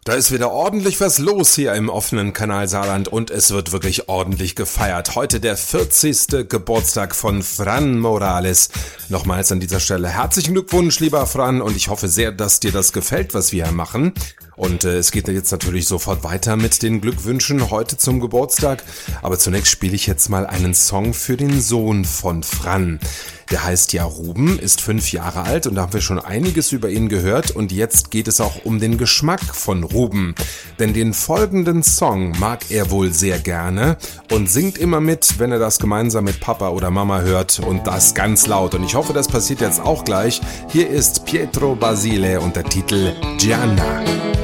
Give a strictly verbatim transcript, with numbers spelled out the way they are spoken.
Da ist wieder ordentlich was los hier im offenen Kanal Saarland und es wird wirklich ordentlich gefeiert. Heute der vierzigste Geburtstag von Fran Morales. Nochmals an dieser Stelle herzlichen Glückwunsch, lieber Fran, und ich hoffe sehr, dass dir das gefällt, was wir hier machen. Und äh, es geht jetzt natürlich sofort weiter mit den Glückwünschen heute zum Geburtstag. Aber zunächst spiele ich jetzt mal einen Song für den Sohn von Fran. Der heißt ja Ruben, ist fünf Jahre alt und da haben wir schon einiges über ihn gehört. Und jetzt geht es auch um den Geschmack von Ruben. Denn den folgenden Song mag er wohl sehr gerne und singt immer mit, wenn er das gemeinsam mit Papa oder Mama hört, und das ganz laut. Und ich hoffe, das passiert jetzt auch gleich. Hier ist Pietro Basile und der Titel Gianna.